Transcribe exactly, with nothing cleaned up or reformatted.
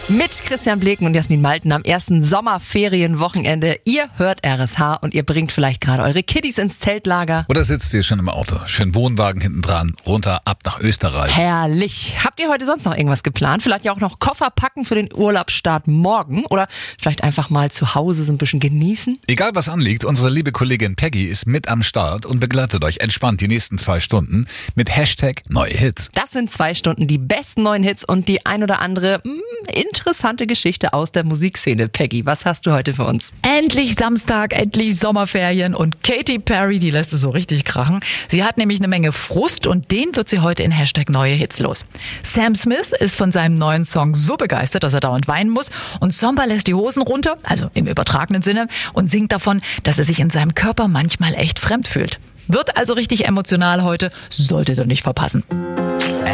Mit Christian Bleken und Jasmin Malten am ersten Sommerferienwochenende. Ihr hört R S H und ihr bringt vielleicht gerade eure Kiddies ins Zeltlager. Oder sitzt ihr schon im Auto? Schön Wohnwagen hinten dran, runter, ab nach Österreich. Herrlich. Habt ihr heute sonst noch irgendwas geplant? Vielleicht ja auch noch Koffer packen für den Urlaubsstart morgen? Oder vielleicht einfach mal zu Hause so ein bisschen genießen? Egal was anliegt, unsere liebe Kollegin Peggy ist mit am Start und begleitet euch entspannt die nächsten zwei Stunden mit Hashtag Neue Hits. Das sind zwei Stunden die besten neuen Hits und die ein oder andere mh, interessante Geschichte aus der Musikszene. Peggy, was hast du heute für uns? Endlich Samstag, endlich Sommerferien und Katy Perry, die lässt es so richtig krachen. Sie hat nämlich eine Menge Frust und den wird sie heute in Hashtag Neue Hits los. Sam Smith ist von seinem neuen Song so begeistert, dass er dauernd weinen muss und Somba lässt die Hosen runter, also im übertragenen Sinne, und singt davon, dass er sich in seinem Körper manchmal echt fremd fühlt. Wird also richtig emotional heute, solltet ihr nicht verpassen.